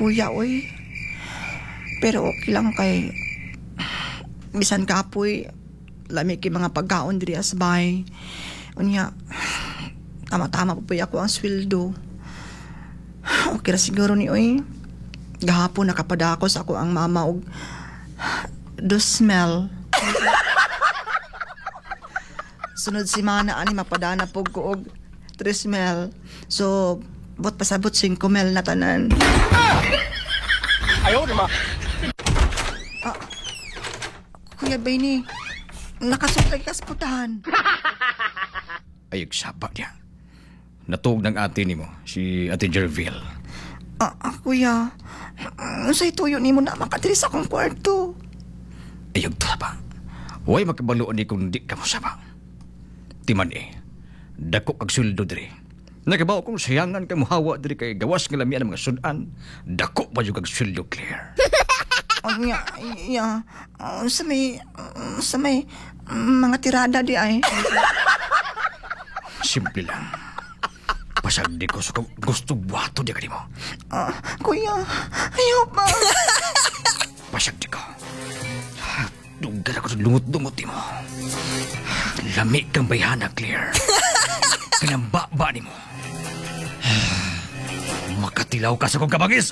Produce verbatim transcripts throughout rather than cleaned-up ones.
puya, oy. Pero okay lang kay bisan kapoy lami kay mga pagkaon diri as bay. Unya, tama-tama po ako ang sweldo. Okay ra siguro ni oy. Gahapon nakapadako sa ako ang mama og do smell. Sunod si mana ani mapadana pog ko og trismel. So, bot pasabot singko mel na tanan. Ayaw naman. Ah, Kuya Benny, nakasutay ka sa putahan. Ayog saba niya. Natuog ng ate ni mo, si Ate Jerville. Ah, ah, kuya, ano sa'y tuyo ni mo na makadiri sa akong kwarto? Ayog to ba? Huwag makabaluan ni kung di ka mo saba. Timan eh, dako kag suldo diri. Nagabaw kong sayangan ka muhawa diri kay gawas nga lamian ng mga sudan. Dako pa yung kag suldo, Claire. Oh, ya, ya, oh, sa may, oh, sa may mm, mga tirada di ay. Simple lang. Pasag di ko sa kung gusto buhato di ka di mo. Ah, kuya, ayaw pa. Pasag di ko. Dugan ako sa lumot-lumot di mo. Lami kang bayhana, Claire. Pinambaba ni mo. Makatilaw ka sa kong kabagis.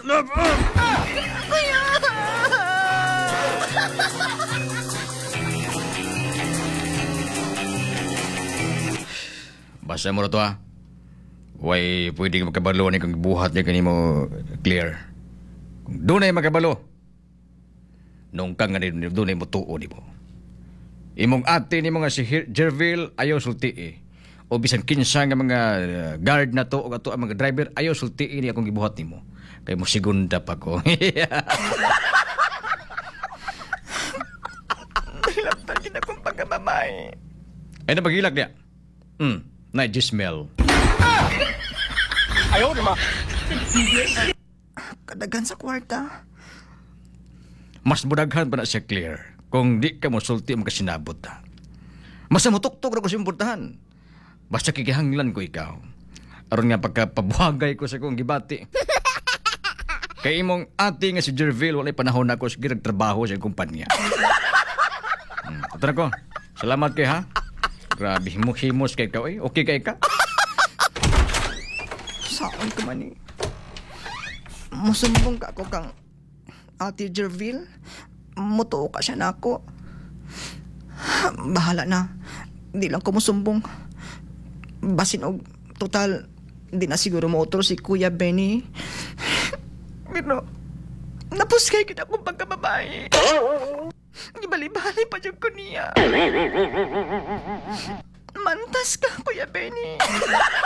Basta mo na to, ha? Huwag pwede magkabalo ni kung buhat niya kanimo, Claire. Kung doon ay magkabalo, nung kang nga doon ay mutuo ni mo. Imong ate ni mga si Jerville ayaw sulti eh. O bisan kinsa nga mga uh, guard na to o ato ang mga driver ayaw sulti ni akong gibuhat nimo. Kay mo segunda pa ko. Hilabtan din akong pagkababay. Ay na paghilak niya. Hmm, na smell. Ayaw naman. Kadagan sa kwarta. Mas budaghan pa na siya, Claire. Kung di ka mo sulti mo kasinabot na. Mas namutok-tok na ko simpurtahan. Basta kikihanglan ko ikaw. Aron nga pagkapabuhagay ko sa kong gibati. Kay imong ate nga si Jerville, walay panahon na ako sige nagtrabaho sa kumpanya. Hmm, ito na ko. Salamat kay ha. Grabe, himos-himos kay ka. Eh. Okay kay ka? Saan ka man eh. Musumbong ka ako kang Ate Jerville. Mutuo ka siya na ako. Bahala na. Di lang ko musumbong. Basin og total, di na siguro mo otro si Kuya Benny. Pero, napuskay kita kong pagkababae. Ibali-bali pa dyan ko niya. Mantas ka, Kuya Benny.